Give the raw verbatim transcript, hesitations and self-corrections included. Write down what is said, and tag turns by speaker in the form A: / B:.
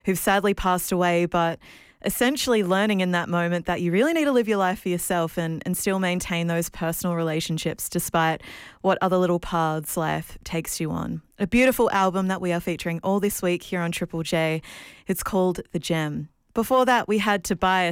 A: who've sadly passed away, but essentially learning in that moment that you really need to live your life for yourself and, and still maintain those personal relationships despite what other little paths life takes you on. A beautiful album that we are featuring all this week here on Triple J. It's called The Gem. Before that, we had Tobias